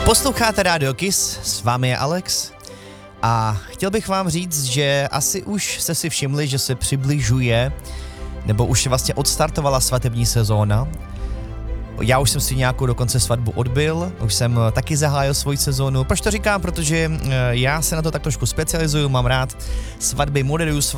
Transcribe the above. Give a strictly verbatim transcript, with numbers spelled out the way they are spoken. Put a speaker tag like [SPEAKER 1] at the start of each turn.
[SPEAKER 1] Posloucháte Radio Kiss, s vámi je Alex a chtěl bych vám říct, že asi už jste si všimli, že se přibližuje, nebo už vlastně odstartovala svatební sezóna. Já už jsem si nějakou dokonce svatbu odbyl, už jsem taky zahájil svoji sezónu. Proč to říkám? Protože já se na to tak trošku specializuju, mám rád svatby, moderuju